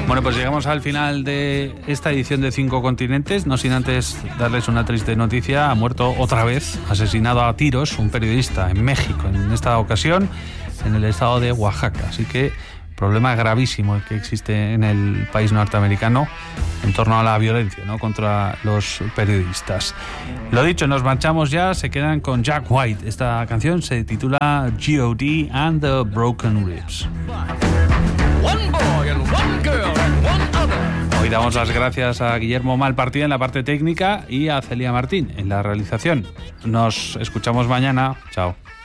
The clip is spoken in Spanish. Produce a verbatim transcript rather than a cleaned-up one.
Bueno, pues llegamos al final de esta edición de Cinco Continentes, no sin antes darles una triste noticia. Ha muerto otra vez, asesinado a tiros, un periodista en México, en esta ocasión en el estado de Oaxaca. Así que problema gravísimo que existe en el país norteamericano en torno a la violencia, ¿no?, contra los periodistas. Lo dicho, nos marchamos ya, se quedan con Jack White. Esta canción se titula G O D and the Broken Ribs. One boy and one girl and one other. Hoy damos las gracias a Guillermo Malpartida en la parte técnica y a Celia Martín en la realización. Nos escuchamos mañana. Chao.